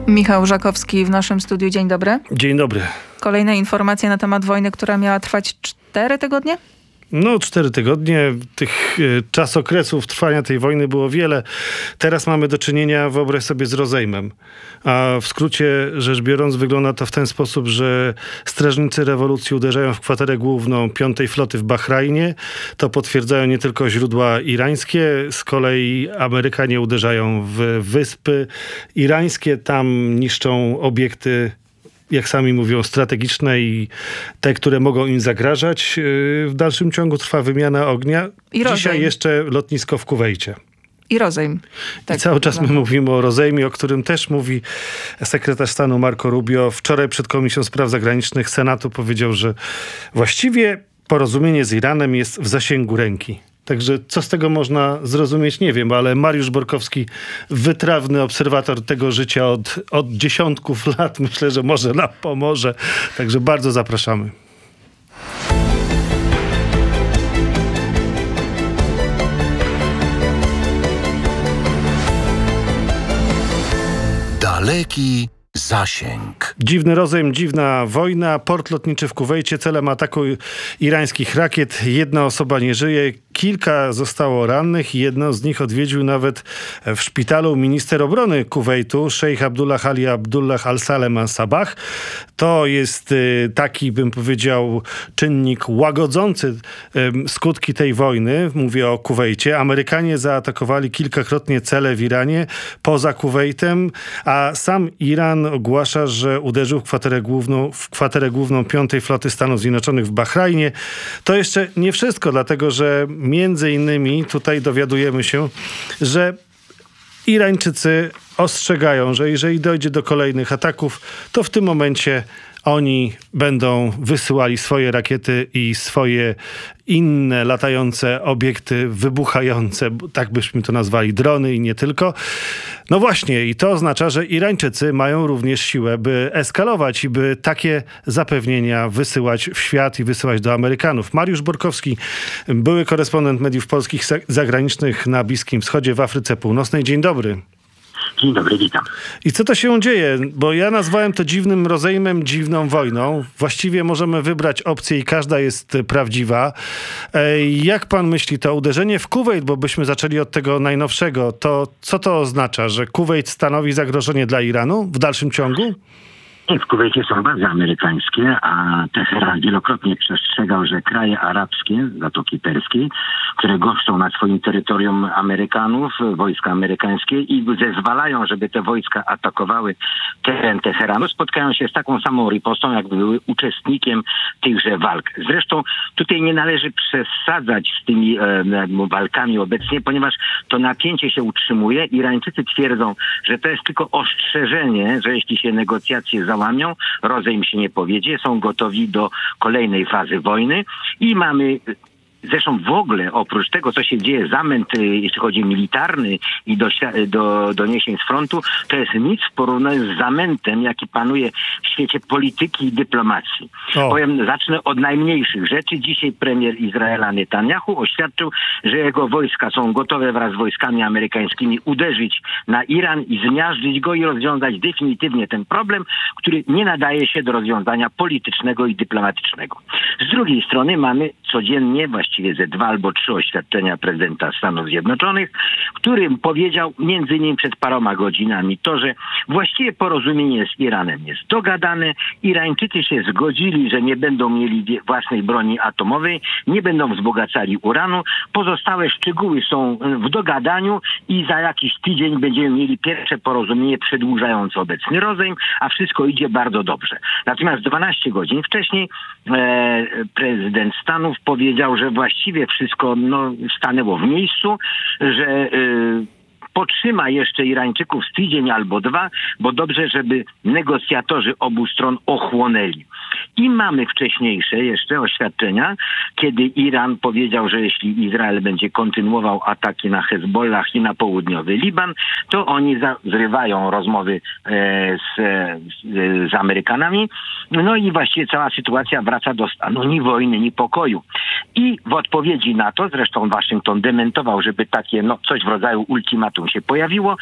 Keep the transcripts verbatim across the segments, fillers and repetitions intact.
Michał Żakowski w naszym studiu. Dzień dobry. Dzień dobry. Kolejne informacje na temat wojny, która miała trwać cztery tygodnie? No, cztery tygodnie. Tych y, czasokresów trwania tej wojny było wiele. Teraz mamy do czynienia, wyobraź sobie, z rozejmem. A w skrócie rzecz biorąc, wygląda to w ten sposób, że strażnicy rewolucji uderzają w kwaterę główną piątej floty w Bahrajnie. To potwierdzają nie tylko źródła irańskie. Z kolei Amerykanie uderzają w wyspy irańskie. Tam niszczą obiekty, jak sami mówią, strategiczne i te, które mogą im zagrażać. W dalszym ciągu trwa wymiana ognia. I rozejm. Dzisiaj jeszcze lotnisko w Kuwejcie. I rozejm. Tak, I cały czas my mówimy o rozejmie, o którym też mówi sekretarz stanu Marco Rubio. Wczoraj przed Komisją Spraw Zagranicznych Senatu powiedział, że właściwie porozumienie z Iranem jest w zasięgu ręki. Także co z tego można zrozumieć, nie wiem, ale Mariusz Borkowski, wytrawny obserwator tego życia od, od dziesiątków lat, myślę, że może nam pomoże. Także bardzo zapraszamy. Daleki zasięg. Dziwny rozejm, dziwna wojna. Port lotniczy w Kuwejcie celem ataku irańskich rakiet. Jedna osoba nie żyje. Kilka zostało rannych i jedno z nich odwiedził nawet w szpitalu minister obrony Kuwejtu, szejch Abdullah Ali Abdullah Al-Salem Al-Sabah. To jest taki, bym powiedział, czynnik łagodzący skutki tej wojny. Mówię o Kuwejcie. Amerykanie zaatakowali kilkakrotnie cele w Iranie poza Kuwejtem, a sam Iran ogłasza, że uderzył w kwaterę główną, w kwaterę główną piątej floty Stanów Zjednoczonych w Bahrajnie. To jeszcze nie wszystko, dlatego że między innymi tutaj dowiadujemy się, że Irańczycy ostrzegają, że jeżeli dojdzie do kolejnych ataków, to w tym momencie oni będą wysyłali swoje rakiety i swoje inne latające obiekty wybuchające, tak byśmy to nazwali, drony i nie tylko. No właśnie, i to oznacza, że Irańczycy mają również siłę, by eskalować i by takie zapewnienia wysyłać w świat i wysyłać do Amerykanów. Mariusz Borkowski, były korespondent mediów polskich zagranicznych na Bliskim Wschodzie, w Afryce Północnej. Dzień dobry. Dzień dobry, witam. I co to się dzieje? Bo ja nazwałem to dziwnym rozejmem, dziwną wojną. Właściwie możemy wybrać opcję i każda jest prawdziwa. Jak pan myśli, to uderzenie w Kuwejt, bo byśmy zaczęli od tego najnowszego, to co to oznacza? Że Kuwejt stanowi zagrożenie dla Iranu w dalszym ciągu? W Kuwejcie są bazy amerykańskie, a Teheran wielokrotnie przestrzegał, że kraje arabskie, Zatoki Perskiej, które goszczą na swoim terytorium Amerykanów, wojska amerykańskie i zezwalają, żeby te wojska atakowały teren Teheranu, spotkają się z taką samą ripostą, jakby były uczestnikiem tychże walk. Zresztą tutaj nie należy przesadzać z tymi e, walkami obecnie, ponieważ to napięcie się utrzymuje. Irańczycy twierdzą, że to jest tylko ostrzeżenie, że jeśli się negocjacje za łamią, rozejm się nie powiedzie, są gotowi do kolejnej fazy wojny i mamy... Zresztą w ogóle oprócz tego, co się dzieje, zamęt, jeśli chodzi militarny i do, do doniesień z frontu, to jest nic w porównaniu z zamętem, jaki panuje w świecie polityki i dyplomacji. O. Powiem, zacznę od najmniejszych rzeczy. Dzisiaj premier Izraela Netanyahu oświadczył, że jego wojska są gotowe wraz z wojskami amerykańskimi uderzyć na Iran i zmiażdżyć go i rozwiązać definitywnie ten problem, który nie nadaje się do rozwiązania politycznego i dyplomatycznego. Z drugiej strony mamy codziennie właściwie ze dwa albo trzy oświadczenia prezydenta Stanów Zjednoczonych, którym powiedział między innymi przed paroma godzinami to, że właściwie porozumienie z Iranem jest dogadane. Irańczycy się zgodzili, że nie będą mieli własnej broni atomowej, nie będą wzbogacali uranu. Pozostałe szczegóły są w dogadaniu i za jakiś tydzień będziemy mieli pierwsze porozumienie przedłużające obecny rozejm, a wszystko idzie bardzo dobrze. Natomiast dwanaście godzin wcześniej e, prezydent Stanów powiedział, że właściwie wszystko no, stanęło w miejscu, że y, potrzyma jeszcze Irańczyków z tydzień albo dwa, bo dobrze, żeby negocjatorzy obu stron ochłonęli. I mamy wcześniejsze jeszcze oświadczenia, kiedy Iran powiedział, że jeśli Izrael będzie kontynuował ataki na Hezbollah i na południowy Liban, to oni zrywają rozmowy e, z, z, z Amerykanami. No i właściwie cała sytuacja wraca do stanu ni wojny, ni pokoju. I w odpowiedzi na to, zresztą Waszyngton dementował, żeby takie no, coś w rodzaju ultimatum medium się pojawiło,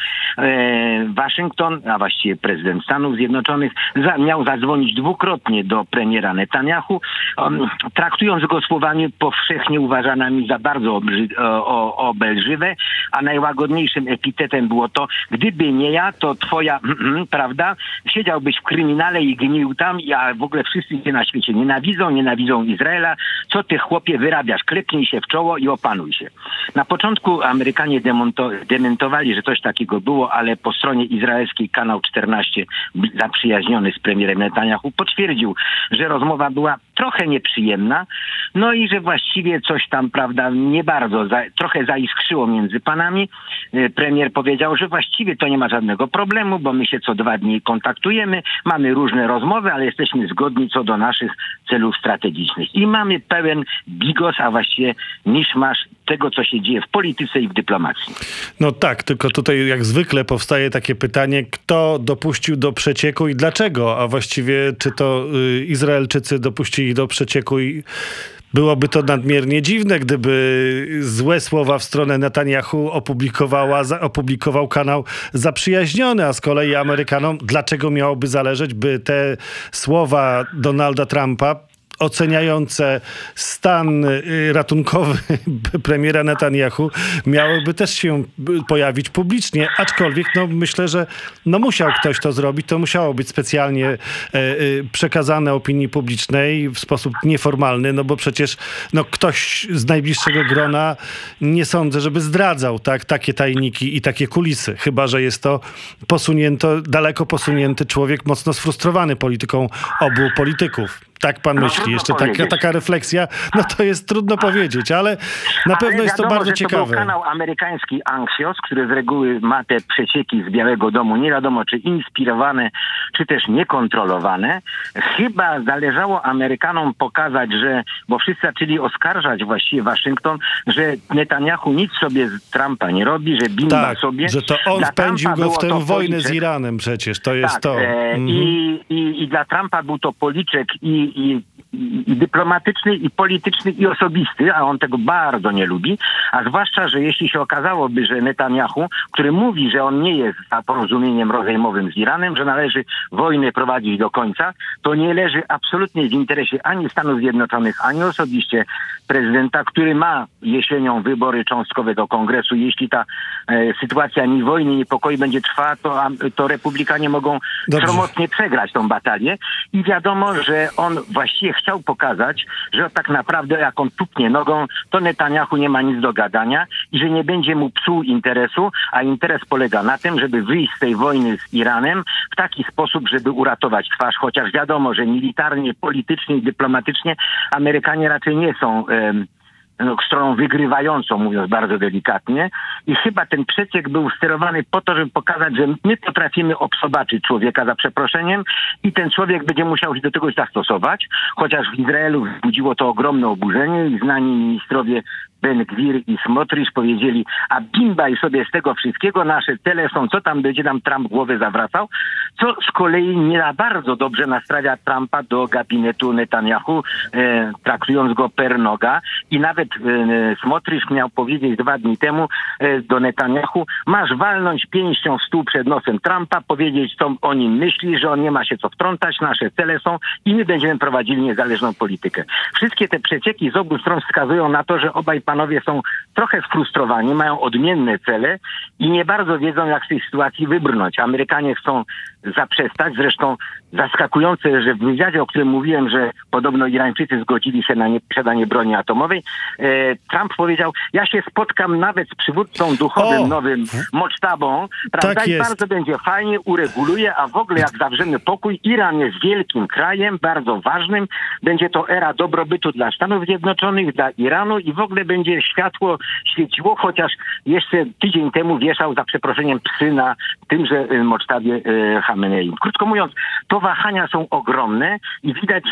e, Waszyngton, a właściwie prezydent Stanów Zjednoczonych za, miał zadzwonić dwukrotnie do premiera Netanyahu, um, traktując go słowami powszechnie uważanymi za bardzo obrzy, o, o, obelżywe, a najłagodniejszym epitetem było to, gdyby nie ja, to twoja, prawda, siedziałbyś w kryminale i gnił tam, a w ogóle wszyscy cię na świecie nienawidzą, nienawidzą Izraela. Co ty, chłopie, wyrabiasz? Klepnij się w czoło i opanuj się. Na początku Amerykanie demonto, dementowali, że coś takiego było, ale po stronie izraelskiej kanał czternaście, zaprzyjaźniony z premierem Netanyahu, potwierdził, że rozmowa była trochę nieprzyjemna, no i że właściwie coś tam, prawda, nie bardzo, za, trochę zaiskrzyło między panami. Premier powiedział, że właściwie to nie ma żadnego problemu, bo my się co dwa dni kontaktujemy, mamy różne rozmowy, ale jesteśmy zgodni co do naszych celów strategicznych. I mamy pełen bigos, a właściwie miszmasz tego, co się dzieje w polityce i w dyplomacji. No tak, tylko tutaj jak zwykle powstaje takie pytanie, kto dopuścił do przecieku i dlaczego? A właściwie czy to y, Izraelczycy dopuścili do przecieku i byłoby to nadmiernie dziwne, gdyby złe słowa w stronę Netanyahu opublikowała, za, opublikował kanał zaprzyjaźniony, a z kolei Amerykanom dlaczego miałoby zależeć, by te słowa Donalda Trumpa oceniające stan ratunkowy premiera Netanyahu miałyby też się pojawić publicznie, aczkolwiek no, myślę, że no, musiał ktoś to zrobić, to musiało być specjalnie e, e, przekazane opinii publicznej w sposób nieformalny, no bo przecież no, ktoś z najbliższego grona nie sądzę, żeby zdradzał tak, takie tajniki i takie kulisy, chyba że jest to posunięto, daleko posunięty człowiek mocno sfrustrowany polityką obu polityków. Tak pan myśli. Jeszcze taka, taka refleksja, no to jest trudno powiedzieć, ale na pewno ale jest wiadomo, to bardzo że ciekawe. To był kanał amerykański Axios, który z reguły ma te przecieki z Białego Domu, nie wiadomo czy inspirowane, czy też niekontrolowane. Chyba zależało Amerykanom pokazać, że, bo wszyscy zaczęli oskarżać właściwie Waszyngton, że Netanyahu nic sobie z Trumpa nie robi, że bimba tak, sobie. że to on dla wpędził Trumpa go w tę wojnę policzek. z Iranem przecież, to jest tak, to. E, mhm. i, i, I dla Trumpa był to policzek i I, i, i dyplomatyczny, i polityczny, i osobisty, a on tego bardzo nie lubi, a zwłaszcza, że jeśli się okazałoby, że Netanyahu, który mówi, że on nie jest za porozumieniem rozejmowym z Iranem, że należy wojnę prowadzić do końca, to nie leży absolutnie w interesie ani Stanów Zjednoczonych, ani osobiście prezydenta, który ma jesienią wybory cząstkowe do Kongresu. Jeśli ta e, sytuacja ni wojny, ni pokoju będzie trwała, to, a, to republikanie mogą sromotnie przegrać tą batalię. I wiadomo, że on właściwie chciał pokazać, że tak naprawdę jak on tupnie nogą, to Netanyahu nie ma nic do gadania i że nie będzie mu psuł interesu, a interes polega na tym, żeby wyjść z tej wojny z Iranem w taki sposób, żeby uratować twarz, chociaż wiadomo, że militarnie, politycznie i dyplomatycznie Amerykanie raczej nie są um, no, stroną wygrywającą, mówiąc bardzo delikatnie. I chyba ten przeciek był sterowany po to, żeby pokazać, że my potrafimy obsobaczyć człowieka za przeproszeniem i ten człowiek będzie musiał się do tego zastosować, chociaż w Izraelu wzbudziło to ogromne oburzenie i znani ministrowie Ben Gwir i Smotrich powiedzieli, a bimbaj sobie z tego wszystkiego, nasze cele są, co tam będzie nam Trump głowę zawracał, co z kolei nie za bardzo dobrze nastrawia Trumpa do gabinetu Netanyahu, e, traktując go per noga. I nawet e, Smotrich miał powiedzieć dwa dni temu e, do Netanyahu, masz walnąć pięścią w stół przed nosem Trumpa, powiedzieć, co o nim myśli, że on nie ma się co wtrącać, nasze cele są i my będziemy prowadzili niezależną politykę. Wszystkie te przecieki z obu stron wskazują na to, że obaj panowie są trochę sfrustrowani, mają odmienne cele i nie bardzo wiedzą, jak z tej sytuacji wybrnąć. Amerykanie chcą zaprzestać, zresztą zaskakujące, że w wywiadzie, o którym mówiłem, że podobno Irańczycy zgodzili się na posiadanie broni atomowej, e, Trump powiedział, ja się spotkam nawet z przywódcą duchowym o, nowym Mocztabą, prawda? tak I jest. bardzo będzie fajnie, ureguluje, a w ogóle jak zawrzemy pokój, Iran jest wielkim krajem, bardzo ważnym, będzie to era dobrobytu dla Stanów Zjednoczonych, dla Iranu i w ogóle będzie światło świeciło, chociaż jeszcze tydzień temu wieszał za przeproszeniem psy na tymże Mocztabie e, Hamenei. Krótko mówiąc, to wahania są ogromne i widać, że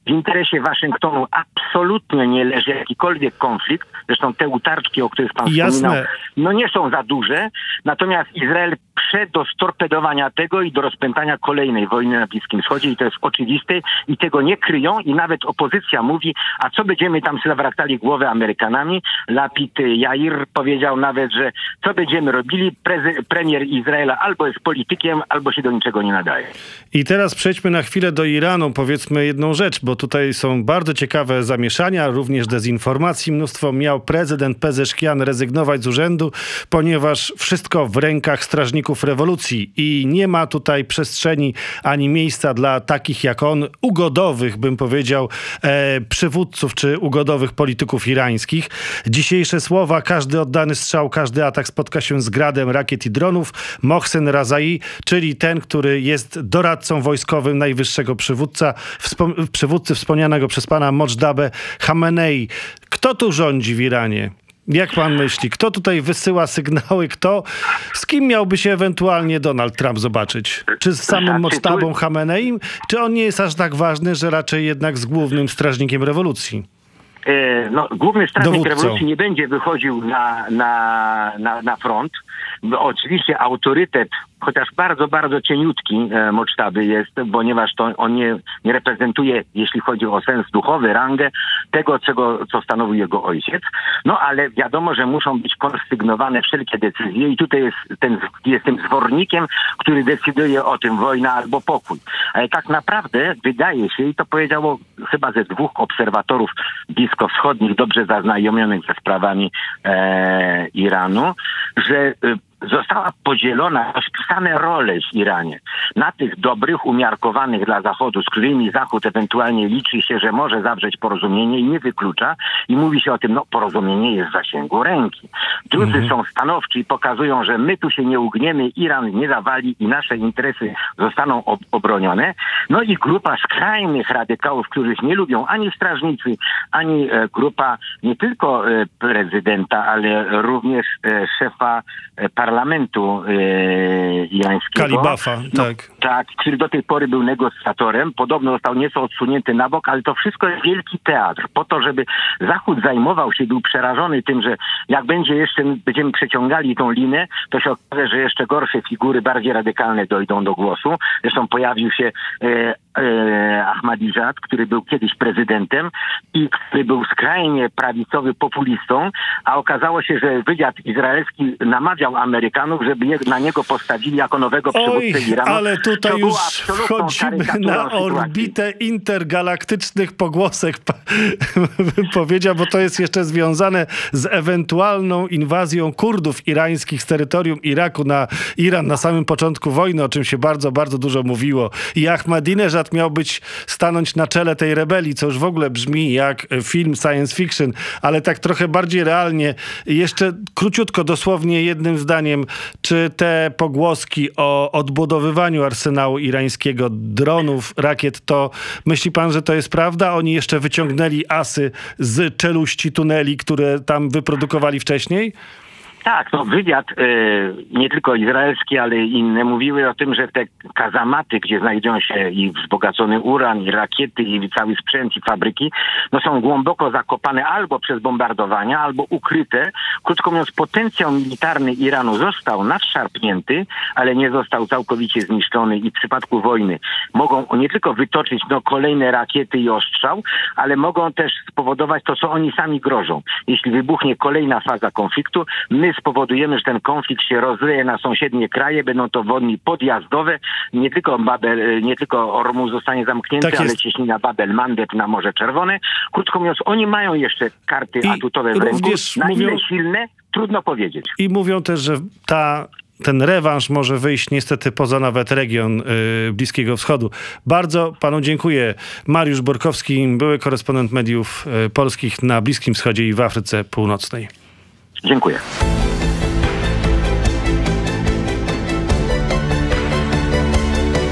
w interesie Waszyngtonu absolutnie nie leży jakikolwiek konflikt. Zresztą te utarczki, o których pan Jasne. wspominał, no nie są za duże. Natomiast Izrael prze do storpedowania tego i do rozpętania kolejnej wojny na Bliskim Wschodzie i to jest oczywiste i tego nie kryją i nawet opozycja mówi, a co będziemy tam zawracali głowę Amerykanami? Lapid Jair powiedział nawet, że co będziemy robili? Prezy- premier Izraela albo jest politykiem, albo się do niczego nie nadaje. I teraz przejdźmy na chwilę do Iranu. Powiedzmy jedną rzecz, bo tutaj są bardzo ciekawe zamieszania, również dezinformacji mnóstwo. Miał prezydent Pezeszkian rezygnować z urzędu, ponieważ wszystko w rękach strażników rewolucji i nie ma tutaj przestrzeni ani miejsca dla takich jak on, ugodowych, bym powiedział, e, przywódców czy ugodowych polityków irańskich. Dzisiejsze słowa, każdy oddany strzał, każdy atak spotka się z gradem rakiet i dronów. Mohsen Razai, czyli ten, który jest doradcą wojskowym najwyższego przywódca, wspom- przywódcy wspomnianego przez pana Mochdabę Khamenei. Kto tu rządzi w Iranie? Jak pan myśli? Kto tutaj wysyła sygnały? Kto? Z kim miałby się ewentualnie Donald Trump zobaczyć? Czy z samym Mochdabą Khamenei? Czy on nie jest aż tak ważny, że raczej jednak z głównym strażnikiem rewolucji? No, główny strażnik Dowódcą. rewolucji nie będzie wychodził na, na, na, na front. Bo oczywiście autorytet, chociaż bardzo, bardzo cieniutki e, Mochdabby jest, ponieważ to on nie, nie reprezentuje, jeśli chodzi o sens duchowy, rangę tego, czego, co stanowił jego ojciec. No ale wiadomo, że muszą być konsygnowane wszelkie decyzje i tutaj jest, ten, jest tym zwornikiem, który decyduje o tym wojna albo pokój. Ale tak naprawdę wydaje się, i to powiedziało chyba ze dwóch obserwatorów bliskowschodnich, dobrze zaznajomionych ze sprawami e, Iranu, że e, została podzielona same role w Iranie na tych dobrych, umiarkowanych dla Zachodu, z którymi Zachód ewentualnie liczy się, że może zawrzeć porozumienie i nie wyklucza i mówi się o tym, no porozumienie jest w zasięgu ręki. Drudzy mhm. są stanowczy i pokazują, że my tu się nie ugniemy, Iran nie zawali i nasze interesy zostaną ob- obronione. No i grupa skrajnych radykałów, których nie lubią ani strażnicy, ani e, grupa nie tylko e, prezydenta, ale również e, szefa e, parlamentu parlamentu e, irańskiego. Kalibafa, no, tak. Tak, który do tej pory był negocjatorem. Podobno został nieco odsunięty na bok, ale to wszystko jest wielki teatr. Po to, żeby Zachód zajmował się, był przerażony tym, że jak będzie jeszcze, będziemy przeciągali tą linę, to się okaże, że jeszcze gorsze figury, bardziej radykalne dojdą do głosu. Zresztą pojawił się e, e, Ahmadinejad, który był kiedyś prezydentem i który był skrajnie prawicowy populistą, a okazało się, że wywiad izraelski namawiał Amerykanów, żeby je, na niego postawili jako nowego przywódcę Oj, Iranu. ale tutaj już wchodzimy na sytuacji. orbitę intergalaktycznych pogłosek, bym powiedział, bo to jest jeszcze związane z ewentualną inwazją Kurdów irańskich z terytorium Iraku na Iran na samym początku wojny, o czym się bardzo, bardzo dużo mówiło. I Ahmadinejad miał być, stanąć na czele tej rebelii, co już w ogóle brzmi jak film science fiction, ale tak trochę bardziej realnie. Jeszcze króciutko, dosłownie jednym zdaniem, czy te pogłoski o odbudowywaniu arsenału irańskiego, dronów, rakiet, to myśli pan, że to jest prawda? Oni jeszcze wyciągnęli asy z czeluści tuneli, które tam wyprodukowali wcześniej? Tak, no wywiad e, nie tylko izraelski, ale i inne mówiły o tym, że te kazamaty, gdzie znajdują się i wzbogacony uran, i rakiety, i cały sprzęt, i fabryki, no są głęboko zakopane albo przez bombardowania, albo ukryte. Krótko mówiąc, potencjał militarny Iranu został nadszarpnięty, ale nie został całkowicie zniszczony i w przypadku wojny mogą nie tylko wytoczyć no, kolejne rakiety i ostrzał, ale mogą też spowodować to, co oni sami grożą. Jeśli wybuchnie kolejna faza konfliktu, my spowodujemy, że ten konflikt się rozleje na sąsiednie kraje, będą to wojny podjazdowe, nie tylko Babel, nie tylko Ormus zostanie zamknięty, tak ale cieśnina Babel-Mandeb na Morze Czerwone. Krótko mówiąc, oni mają jeszcze karty I atutowe w ręku. Na mówią, ile silne? Trudno powiedzieć. I mówią też, że ta ten rewanż może wyjść niestety poza nawet region y, Bliskiego Wschodu. Bardzo panu dziękuję. Mariusz Borkowski, były korespondent mediów y, polskich na Bliskim Wschodzie i w Afryce Północnej. Dziękuję.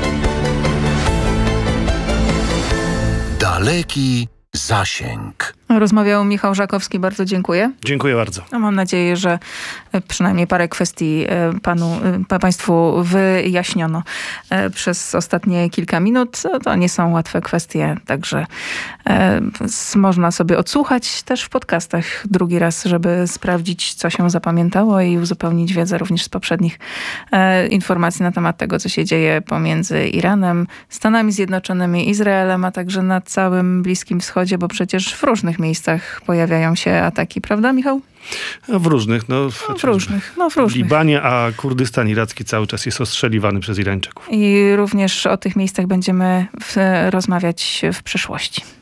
Daleki zasięg. Rozmawiał Michał Żakowski, bardzo dziękuję. Dziękuję bardzo. No, mam nadzieję, że przynajmniej parę kwestii panu, pa, państwu wyjaśniono przez ostatnie kilka minut. To nie są łatwe kwestie, także e, można sobie odsłuchać też w podcastach drugi raz, żeby sprawdzić, co się zapamiętało i uzupełnić wiedzę również z poprzednich e, informacji na temat tego, co się dzieje pomiędzy Iranem, Stanami Zjednoczonymi, Izraelem, a także na całym Bliskim Wschodzie, bo przecież w różnych miejscach pojawiają się ataki, prawda, Michał? W różnych, no, No, w różnych, no w w różnych. Libanie, a Kurdystan iracki cały czas jest ostrzeliwany przez Irańczyków. I również o tych miejscach będziemy w, rozmawiać w przyszłości.